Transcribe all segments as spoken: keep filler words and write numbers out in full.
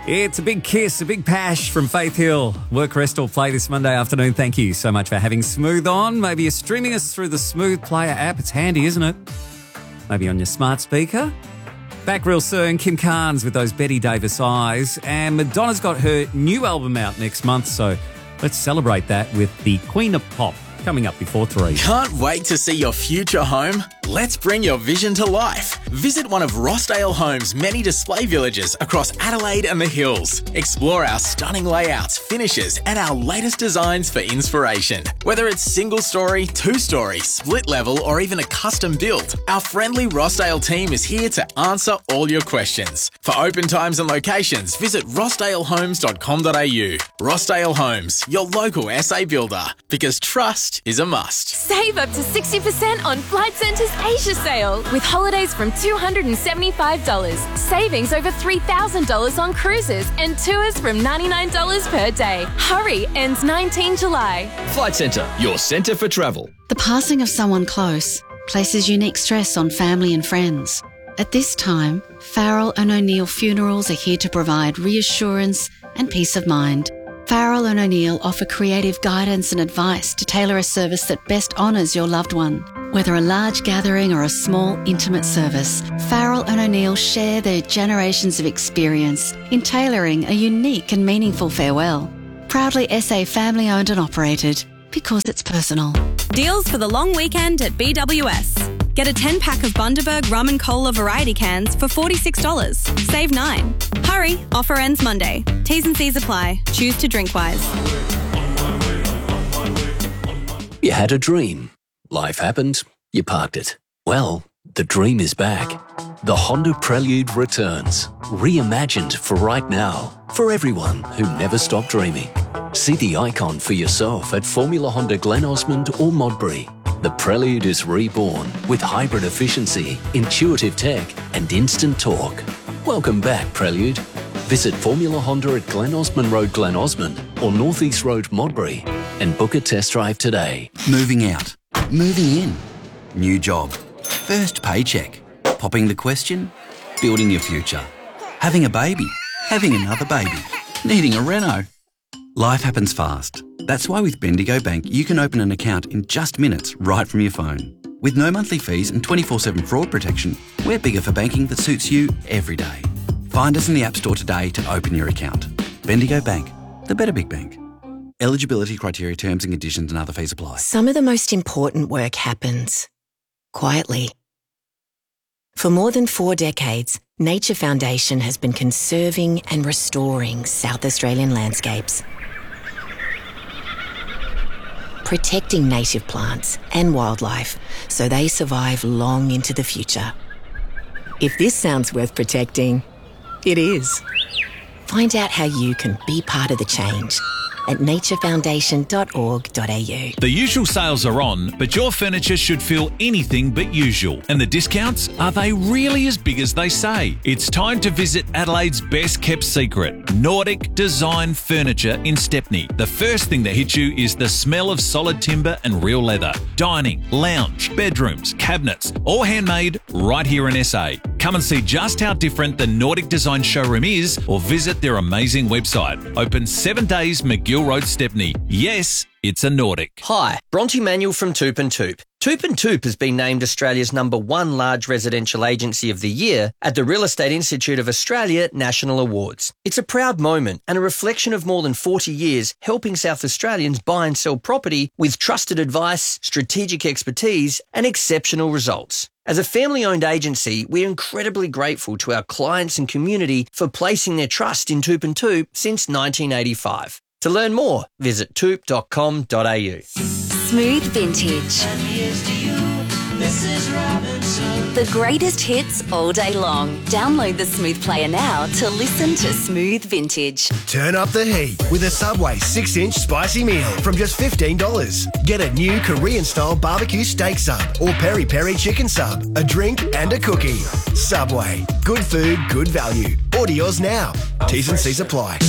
It's a big kiss, a big pash from Faith Hill. Work, rest or play this Monday afternoon. Thank you so much for having Smooth on. Maybe you're streaming us through the Smooth Player app. It's handy, isn't it? Maybe on your smart speaker. Back real soon, Kim Carnes with those Betty Davis eyes. And Madonna's got her new album out next month, so let's celebrate that with the Queen of Pop coming up before three. Can't wait to see your future home? Let's bring your vision to life. Visit one of Rossdale Homes' many display villages across Adelaide and the Hills. Explore our stunning layouts, finishes, and our latest designs for inspiration. Whether it's single story, two story, split level, or even a custom build, our friendly Rossdale team is here to answer all your questions. For open times and locations, visit rossdale homes dot com dot a u. Rossdale Homes, your local S A builder, because trust is a must. Save up to sixty percent on Flight Centre's Asia sale with holidays from two hundred seventy-five dollars, savings over three thousand dollars on cruises and tours from ninety-nine dollars per day. Hurry, ends nineteenth July. Flight Centre, your centre for travel. The passing of someone close places unique stress on family and friends. At this time, Farrell and O'Neill Funerals are here to provide reassurance and peace of mind. Farrell and O'Neill offer creative guidance and advice to tailor a service that best honours your loved one. Whether a large gathering or a small, intimate service, Farrell and O'Neill share their generations of experience in tailoring a unique and meaningful farewell. Proudly S A family owned and operated, because it's personal. Deals for the long weekend at B W S. Get a ten pack of Bundaberg Rum and Cola variety cans for forty-six dollars. Save nine. Hurry, offer ends Monday. T's and C's apply. Choose to drink wise. You had a dream. Life happened. You parked it. Well, the dream is back. The Honda Prelude returns. Reimagined for right now. For everyone who never stopped dreaming. See the icon for yourself at Formula Honda Glen Osmond or Modbury. The Prelude is reborn with hybrid efficiency, intuitive tech and instant torque. Welcome back, Prelude. Visit Formula Honda at Glen Osmond Road, Glen Osmond or North East Road, Modbury and book a test drive today. Moving out. Moving in. New job. First paycheck. Popping the question. Building your future. Having a baby. Having another baby. Needing a reno. Life happens fast. That's why with Bendigo Bank, you can open an account in just minutes right from your phone. With no monthly fees and twenty-four seven fraud protection, we're bigger for banking that suits you every day. Find us in the App Store today to open your account. Bendigo Bank, the better big bank. Eligibility criteria, terms and conditions and other fees apply. Some of the most important work happens quietly. For more than four decades, Nature Foundation has been conserving and restoring South Australian landscapes, protecting native plants and wildlife so they survive long into the future. If this sounds worth protecting, it is. Find out how you can be part of the change at nature foundation dot org dot a u. The usual sales are on, but your furniture should feel anything but usual. And the discounts, are they really as big as they say? It's time to visit Adelaide's best kept secret, Nordic Design Furniture in Stepney. The first thing that hits you is the smell of solid timber and real leather. Dining, lounge, bedrooms, cabinets, all handmade right here in S A. Come and see just how different the Nordic Design showroom is or visit their amazing website. Open seven days, McGill Road, Stepney. Yes, it's a Nordic. Hi, Bronte Manuel from Toop and Toop. Toop and Toop has been named Australia's number one large residential agency of the year at the Real Estate Institute of Australia National Awards. It's a proud moment and a reflection of more than forty years helping South Australians buy and sell property with trusted advice, strategic expertise and exceptional results. As a family-owned agency, we're incredibly grateful to our clients and community for placing their trust in Toop and Toop since nineteen eighty-five. To learn more, visit toop dot com dot a u. Smooth Vintage. The greatest hits all day long. Download the Smooth Player now to listen to Smooth Vintage. Turn up the heat with a Subway six inch spicy meal from just fifteen dollars. Get a new Korean-style barbecue steak sub or peri-peri chicken sub, a drink and a cookie. Subway. Good food, good value. Order yours now. T's and C's apply.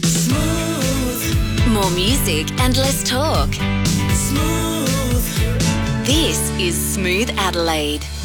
More music and less talk. Smooth. This is Smooth Adelaide.